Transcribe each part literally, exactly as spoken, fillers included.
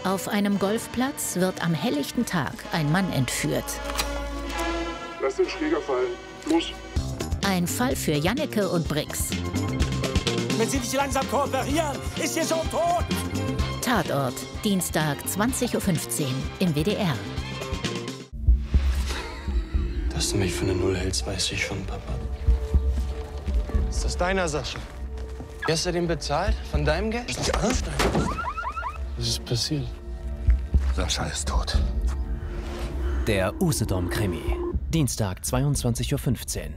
Auf einem Golfplatz wird am helllichten Tag ein Mann entführt. Lass den Schläger fallen. Los. Ein Fall für Janneke und Brix. Wenn Sie nicht langsam kooperieren, ist Ihr Sohn tot. Tatort, Dienstag, zwanzig Uhr fünfzehn im W D R. Dass du mich für eine Null hältst, weiß ich schon, Papa. Ist das deiner, Sascha? Hast du den bezahlt? Von deinem Geld? Ja? Was ist passiert? Sascha ist tot. Der Usedom-Krimi. Dienstag, zweiundzwanzig Uhr fünfzehn.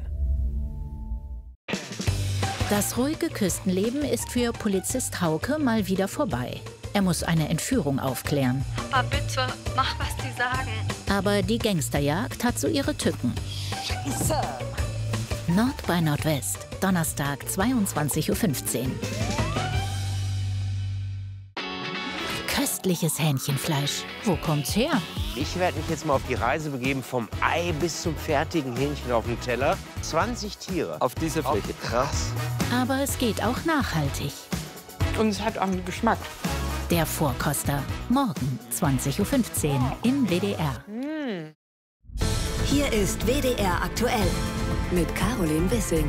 Das ruhige Küstenleben ist für Polizist Hauke mal wieder vorbei. Er muss eine Entführung aufklären. Papa, bitte, mach, was die sagen. Aber die Gangsterjagd hat so ihre Tücken. Scheiße. Nord bei Nordwest, Donnerstag, zweiundzwanzig Uhr fünfzehn. Köstliches Hähnchenfleisch. Wo kommt's her? Ich werde mich jetzt mal auf die Reise begeben, vom Ei bis zum fertigen Hähnchen auf dem Teller. zwanzig Tiere. Auf dieser Fläche. Krass. Aber es geht auch nachhaltig. Und es hat auch einen Geschmack. Der Vorkoster. Morgen, zwanzig Uhr fünfzehn im W D R. Hier ist W D R aktuell mit Caroline Wissing.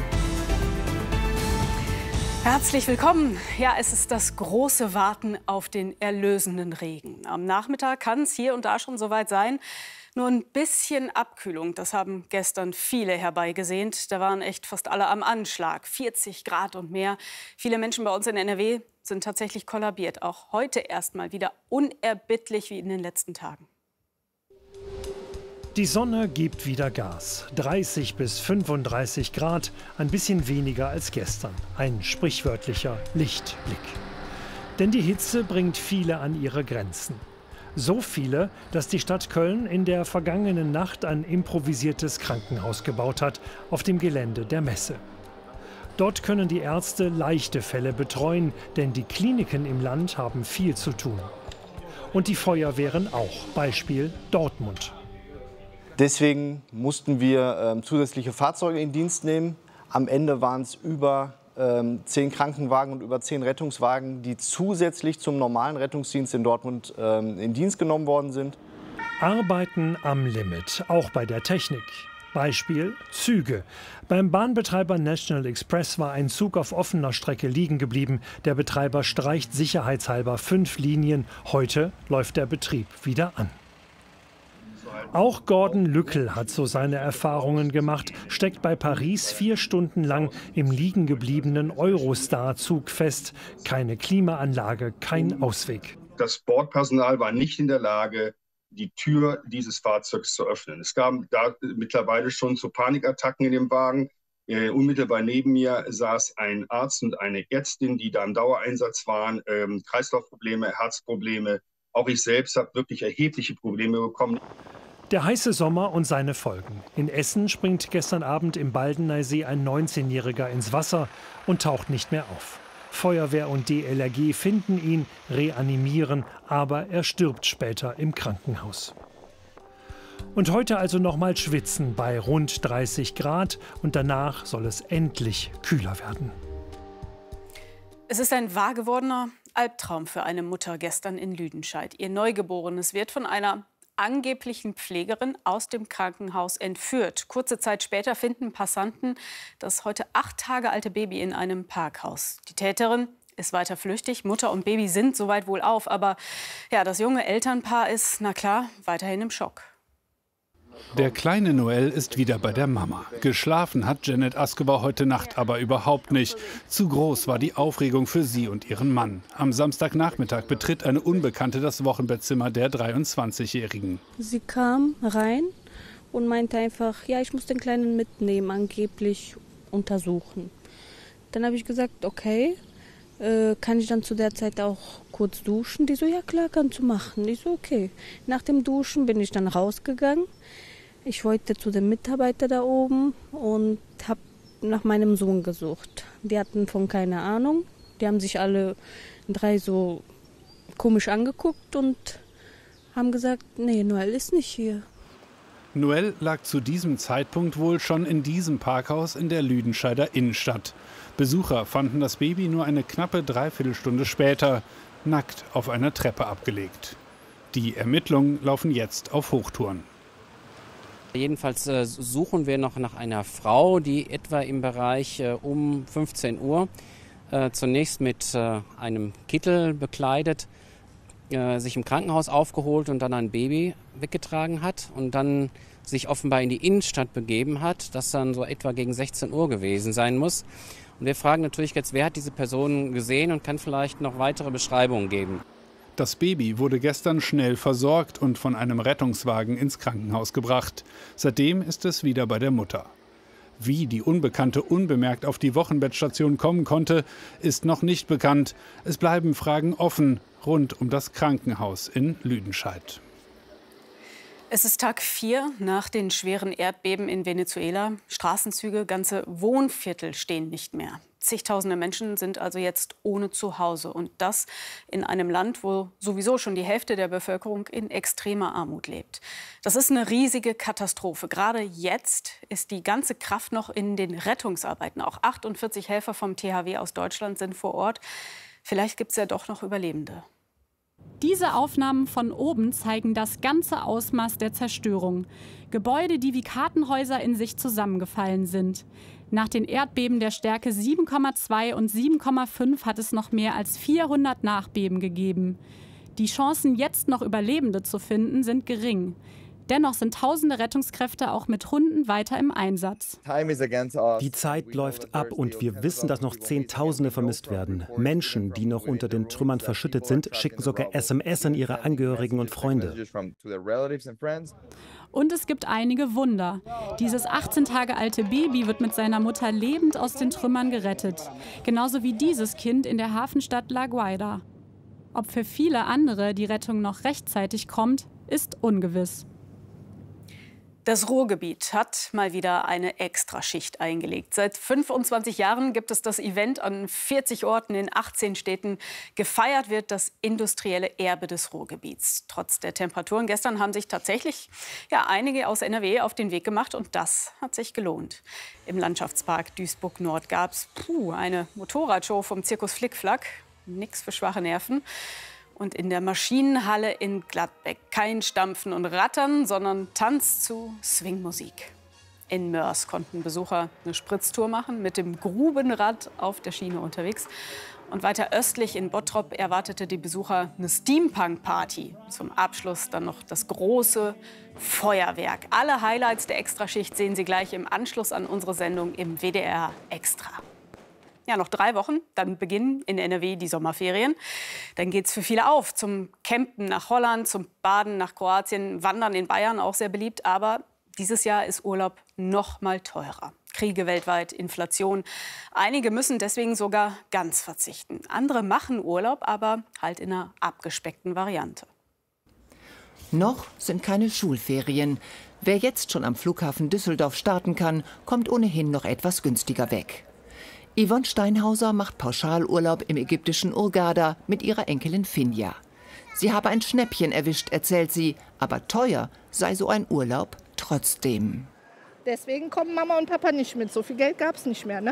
Herzlich willkommen. Ja, es ist das große Warten auf den erlösenden Regen. Am Nachmittag kann es hier und da schon soweit sein. Nur ein bisschen Abkühlung, das haben gestern viele herbeigesehnt. Da waren echt fast alle am Anschlag. vierzig Grad und mehr. Viele Menschen bei uns in N R W sind tatsächlich kollabiert. Auch heute erst mal wieder unerbittlich wie in den letzten Tagen. Die Sonne gibt wieder Gas. dreißig bis fünfunddreißig Grad, ein bisschen weniger als gestern. Ein sprichwörtlicher Lichtblick. Denn die Hitze bringt viele an ihre Grenzen. So viele, dass die Stadt Köln in der vergangenen Nacht ein improvisiertes Krankenhaus gebaut hat auf dem Gelände der Messe. Dort können die Ärzte leichte Fälle betreuen, denn die Kliniken im Land haben viel zu tun. Und die Feuerwehren auch. Beispiel Dortmund. Deswegen mussten wir ähm, zusätzliche Fahrzeuge in Dienst nehmen. Am Ende waren es über ähm, zehn Krankenwagen und über zehn Rettungswagen, die zusätzlich zum normalen Rettungsdienst in Dortmund ähm, in Dienst genommen worden sind. Arbeiten am Limit, auch bei der Technik. Beispiel Züge. Beim Bahnbetreiber National Express war ein Zug auf offener Strecke liegen geblieben. Der Betreiber streicht sicherheitshalber fünf Linien. Heute läuft der Betrieb wieder an. Auch Gordon Lückel hat so seine Erfahrungen gemacht, steckt bei Paris vier Stunden lang im liegen gebliebenen Eurostar-Zug fest. Keine Klimaanlage, kein Ausweg. Das Bordpersonal war nicht in der Lage, die Tür dieses Fahrzeugs zu öffnen. Es kam da mittlerweile schon zu Panikattacken in dem Wagen. Äh, unmittelbar neben mir saß ein Arzt und eine Ärztin, die da im Dauereinsatz waren. Ähm, Kreislaufprobleme, Herzprobleme. Auch ich selbst habe wirklich erhebliche Probleme bekommen. Der heiße Sommer und seine Folgen. In Essen springt gestern Abend im Baldeneysee ein neunzehnjähriger ins Wasser und taucht nicht mehr auf. Feuerwehr und D L R G finden ihn, reanimieren, aber er stirbt später im Krankenhaus. Und heute also noch mal schwitzen bei rund dreißig Grad und danach soll es endlich kühler werden. Es ist ein wahr gewordener Albtraum für eine Mutter gestern in Lüdenscheid. Ihr Neugeborenes wird von einer angeblichen Pflegerin aus dem Krankenhaus entführt. Kurze Zeit später finden Passanten das heute acht Tage alte Baby in einem Parkhaus. Die Täterin ist weiter flüchtig. Mutter und Baby sind soweit wohl auf. Aber ja, das junge Elternpaar ist, na klar, weiterhin im Schock. Der kleine Noel ist wieder bei der Mama. Geschlafen hat Janet Askewer heute Nacht aber überhaupt nicht. Zu groß war die Aufregung für sie und ihren Mann. Am Samstagnachmittag betritt eine Unbekannte das Wochenbettzimmer der dreiundzwanzigjährigen. Sie kam rein und meinte einfach, ja, ich muss den Kleinen mitnehmen, angeblich untersuchen. Dann habe ich gesagt, okay, äh, kann ich dann zu der Zeit auch kurz duschen? Die so, ja klar, kannst du machen. Ich so, okay. Nach dem Duschen bin ich dann rausgegangen. Ich wollte zu dem Mitarbeiter da oben und habe nach meinem Sohn gesucht. Die hatten von keine Ahnung. Die haben sich alle drei so komisch angeguckt und haben gesagt, nee, Noel ist nicht hier. Noel lag zu diesem Zeitpunkt wohl schon in diesem Parkhaus in der Lüdenscheider Innenstadt. Besucher fanden das Baby nur eine knappe Dreiviertelstunde später nackt auf einer Treppe abgelegt. Die Ermittlungen laufen jetzt auf Hochtouren. Jedenfalls äh, suchen wir noch nach einer Frau, die etwa im Bereich äh, um fünfzehn Uhr äh, zunächst mit äh, einem Kittel bekleidet, äh, sich im Krankenhaus aufgeholt und dann ein Baby weggetragen hat und dann sich offenbar in die Innenstadt begeben hat, das dann so etwa gegen sechzehn Uhr gewesen sein muss. Und wir fragen natürlich jetzt, wer hat diese Person gesehen und kann vielleicht noch weitere Beschreibungen geben. Das Baby wurde gestern schnell versorgt und von einem Rettungswagen ins Krankenhaus gebracht. Seitdem ist es wieder bei der Mutter. Wie die Unbekannte unbemerkt auf die Wochenbettstation kommen konnte, ist noch nicht bekannt. Es bleiben Fragen offen rund um das Krankenhaus in Lüdenscheid. Es ist Tag vier nach den schweren Erdbeben in Venezuela. Straßenzüge, ganze Wohnviertel stehen nicht mehr. Zigtausende Menschen sind also jetzt ohne Zuhause. Und das in einem Land, wo sowieso schon die Hälfte der Bevölkerung in extremer Armut lebt. Das ist eine riesige Katastrophe. Gerade jetzt ist die ganze Kraft noch in den Rettungsarbeiten. Auch achtundvierzig Helfer vom T H W aus Deutschland sind vor Ort. Vielleicht gibt es ja doch noch Überlebende. Diese Aufnahmen von oben zeigen das ganze Ausmaß der Zerstörung. Gebäude, die wie Kartenhäuser in sich zusammengefallen sind. Nach den Erdbeben der Stärke sieben Komma zwei und sieben Komma fünf hat es noch mehr als vierhundert Nachbeben gegeben. Die Chancen, jetzt noch Überlebende zu finden, sind gering. Dennoch sind tausende Rettungskräfte auch mit Hunden weiter im Einsatz. Die Zeit läuft ab und wir wissen, dass noch Zehntausende vermisst werden. Menschen, die noch unter den Trümmern verschüttet sind, schicken sogar S M S an ihre Angehörigen und Freunde. Und es gibt einige Wunder. Dieses achtzehn Tage alte Baby wird mit seiner Mutter lebend aus den Trümmern gerettet. Genauso wie dieses Kind in der Hafenstadt La Guaira. Ob für viele andere die Rettung noch rechtzeitig kommt, ist ungewiss. Das Ruhrgebiet hat mal wieder eine Extraschicht eingelegt. Seit fünfundzwanzig Jahren gibt es das Event an vierzig Orten in achtzehn Städten. Gefeiert wird das industrielle Erbe des Ruhrgebiets. Trotz der Temperaturen gestern haben sich tatsächlich ja, einige aus N R W auf den Weg gemacht. Und das hat sich gelohnt. Im Landschaftspark Duisburg-Nord gab es eine Motorradshow vom Zirkus Flickflack. Nix für schwache Nerven. Und in der Maschinenhalle in Gladbeck kein Stampfen und Rattern, sondern Tanz zu Swingmusik. In Mörs konnten Besucher eine Spritztour machen, mit dem Grubenrad auf der Schiene unterwegs. Und weiter östlich in Bottrop erwartete die Besucher eine Steampunk-Party. Zum Abschluss dann noch das große Feuerwerk. Alle Highlights der Extraschicht sehen Sie gleich im Anschluss an unsere Sendung im W D R Extra. Ja, noch drei Wochen, dann beginnen in N R W die Sommerferien. Dann geht's für viele auf zum Campen nach Holland, zum Baden nach Kroatien, Wandern in Bayern, auch sehr beliebt. Aber dieses Jahr ist Urlaub noch mal teurer. Kriege weltweit, Inflation. Einige müssen deswegen sogar ganz verzichten. Andere machen Urlaub, aber halt in einer abgespeckten Variante. Noch sind keine Schulferien. Wer jetzt schon am Flughafen Düsseldorf starten kann, kommt ohnehin noch etwas günstiger weg. Yvonne Steinhauser macht Pauschalurlaub im ägyptischen Hurghada mit ihrer Enkelin Finja. Sie habe ein Schnäppchen erwischt, erzählt sie, aber teuer sei so ein Urlaub trotzdem. Deswegen kommen Mama und Papa nicht mit. So viel Geld gab es nicht mehr, ne?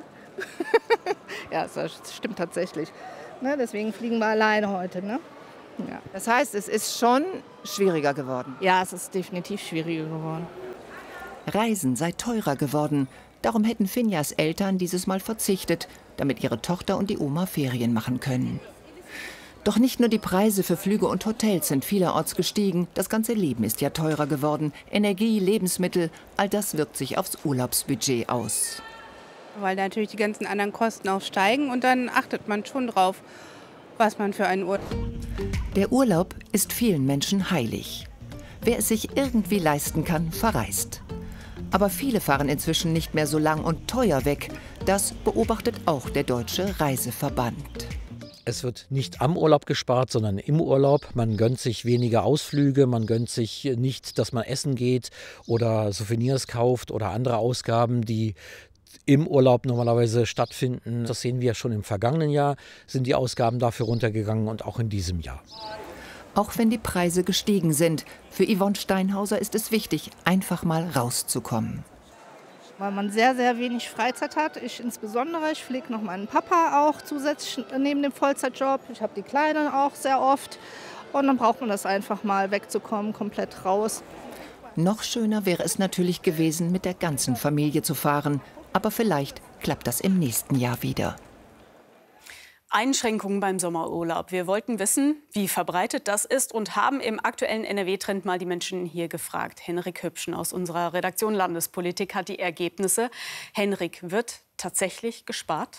Ja, das stimmt tatsächlich. Ne, deswegen fliegen wir alleine heute, ne? Ja. Das heißt, es ist schon schwieriger geworden? Ja, es ist definitiv schwieriger geworden. Reisen sei teurer geworden. Darum hätten Finjas Eltern dieses Mal verzichtet, damit ihre Tochter und die Oma Ferien machen können. Doch nicht nur die Preise für Flüge und Hotels sind vielerorts gestiegen. Das ganze Leben ist ja teurer geworden. Energie, Lebensmittel, all das wirkt sich aufs Urlaubsbudget aus. Weil natürlich die ganzen anderen Kosten auch steigen und dann achtet man schon drauf, was man für einen Urlaub. Der Urlaub ist vielen Menschen heilig. Wer es sich irgendwie leisten kann, verreist. Aber viele fahren inzwischen nicht mehr so lang und teuer weg. Das beobachtet auch der Deutsche Reiseverband. Es wird nicht am Urlaub gespart, sondern im Urlaub. Man gönnt sich weniger Ausflüge, man gönnt sich nicht, dass man essen geht oder Souvenirs kauft oder andere Ausgaben, die im Urlaub normalerweise stattfinden. Das sehen wir schon im vergangenen Jahr, sind die Ausgaben dafür runtergegangen und auch in diesem Jahr. Auch wenn die Preise gestiegen sind, für Yvonne Steinhauser ist es wichtig, einfach mal rauszukommen. Weil man sehr, sehr wenig Freizeit hat. Ich insbesondere, ich pflege noch meinen Papa auch zusätzlich neben dem Vollzeitjob. Ich habe die Kleinen auch sehr oft. Und dann braucht man das einfach mal, wegzukommen, komplett raus. Noch schöner wäre es natürlich gewesen, mit der ganzen Familie zu fahren. Aber vielleicht klappt das im nächsten Jahr wieder. Einschränkungen beim Sommerurlaub. Wir wollten wissen, wie verbreitet das ist und haben im aktuellen N R W-Trend mal die Menschen hier gefragt. Henrik Hübschen aus unserer Redaktion Landespolitik hat die Ergebnisse. Henrik, wird tatsächlich gespart?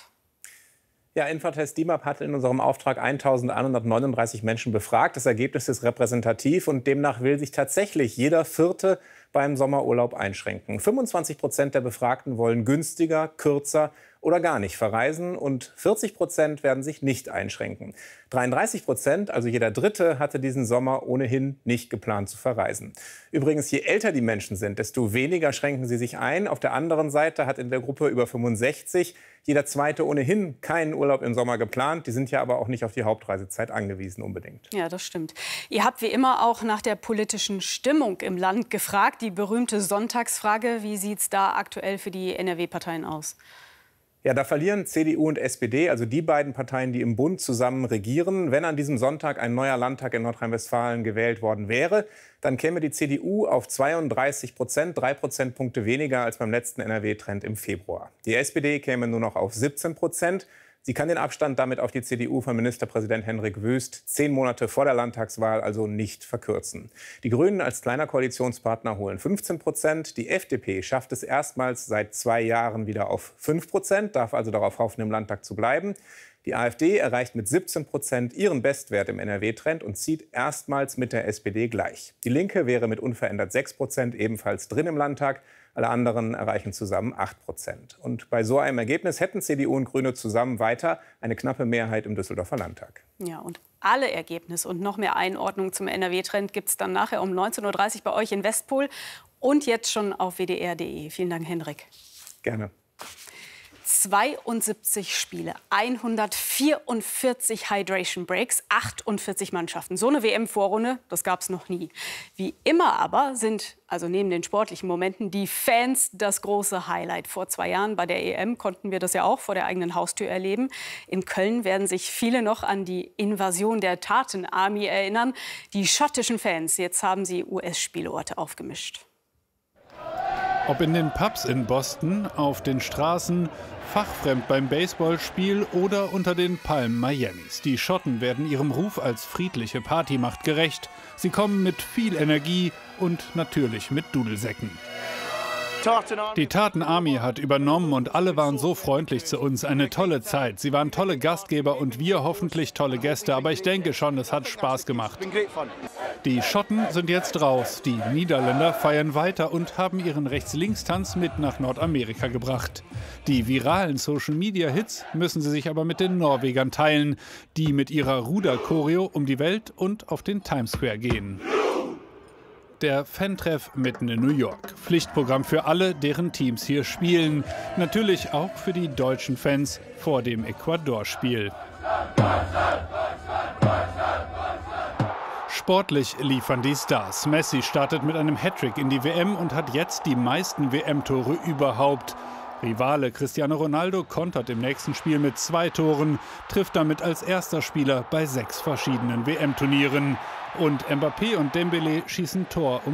Ja, Infratest D I M A P hat in unserem Auftrag eintausendeinhundertneununddreißig Menschen befragt. Das Ergebnis ist repräsentativ und demnach will sich tatsächlich jeder Vierte beim Sommerurlaub einschränken. fünfundzwanzig Prozent der Befragten wollen günstiger, kürzer oder gar nicht verreisen und vierzig Prozent werden sich nicht einschränken. dreiunddreißig Prozent, also jeder Dritte, hatte diesen Sommer ohnehin nicht geplant zu verreisen. Übrigens, je älter die Menschen sind, desto weniger schränken sie sich ein. Auf der anderen Seite hat in der Gruppe über fünfundsechzig jeder Zweite ohnehin keinen Urlaub im Sommer geplant. Die sind ja aber auch nicht auf die Hauptreisezeit angewiesen unbedingt. Ja, das stimmt. Ihr habt wie immer auch nach der politischen Stimmung im Land gefragt. Die berühmte Sonntagsfrage, wie sieht es da aktuell für die N R W-Parteien aus? Ja, da verlieren C D U und S P D, also die beiden Parteien, die im Bund zusammen regieren. Wenn an diesem Sonntag ein neuer Landtag in Nordrhein-Westfalen gewählt worden wäre, dann käme die C D U auf zweiunddreißig Prozent, drei Prozentpunkte weniger als beim letzten N R W-Trend im Februar. Die S P D käme nur noch auf siebzehn Prozent. Sie kann den Abstand damit auf die C D U von Ministerpräsident Hendrik Wüst zehn Monate vor der Landtagswahl also nicht verkürzen. Die Grünen als kleiner Koalitionspartner holen fünfzehn Prozent. Die F D P schafft es erstmals seit zwei Jahren wieder auf fünf Prozent, darf also darauf hoffen, im Landtag zu bleiben. Die AfD erreicht mit siebzehn Prozent ihren Bestwert im N R W-Trend und zieht erstmals mit der S P D gleich. Die Linke wäre mit unverändert sechs Prozent ebenfalls drin im Landtag. Alle anderen erreichen zusammen acht Prozent. Und bei so einem Ergebnis hätten C D U und Grüne zusammen weiter eine knappe Mehrheit im Düsseldorfer Landtag. Ja, und alle Ergebnisse und noch mehr Einordnung zum N R W-Trend gibt es dann nachher um neunzehn Uhr dreißig bei euch in Westpol und jetzt schon auf W D R punkt de. Vielen Dank, Henrik. Gerne. zweiundsiebzig Spiele, hundertvierundvierzig Hydration Breaks, achtundvierzig Mannschaften. So eine W M-Vorrunde, das gab es noch nie. Wie immer aber sind, also neben den sportlichen Momenten, die Fans das große Highlight. Vor zwei Jahren bei der E M konnten wir das ja auch vor der eigenen Haustür erleben. In Köln werden sich viele noch an die Invasion der Tartan Army erinnern. Die schottischen Fans, jetzt haben sie U S-Spielorte aufgemischt. Ob in den Pubs in Boston, auf den Straßen, fachfremd beim Baseballspiel oder unter den Palmen Miamis. Die Schotten werden ihrem Ruf als friedliche Partymacht gerecht. Sie kommen mit viel Energie und natürlich mit Dudelsäcken. Die Tartan Army hat übernommen und alle waren so freundlich zu uns. Eine tolle Zeit. Sie waren tolle Gastgeber und wir hoffentlich tolle Gäste. Aber ich denke schon, es hat Spaß gemacht. Die Schotten sind jetzt raus. Die Niederländer feiern weiter und haben ihren Rechts-Links-Tanz mit nach Nordamerika gebracht. Die viralen Social-Media-Hits müssen sie sich aber mit den Norwegern teilen, die mit ihrer Ruder-Choreo um die Welt und auf den Times Square gehen. Der Fan-Treff mitten in New York. Pflichtprogramm für alle, deren Teams hier spielen. Natürlich auch für die deutschen Fans vor dem Ecuador-Spiel. Sportlich liefern die Stars. Messi startet mit einem Hattrick in die W M und hat jetzt die meisten W M-Tore überhaupt. Rivale Cristiano Ronaldo kontert im nächsten Spiel mit zwei Toren, trifft damit als erster Spieler bei sechs verschiedenen W M-Turnieren. Und Mbappé und Dembélé schießen Tor um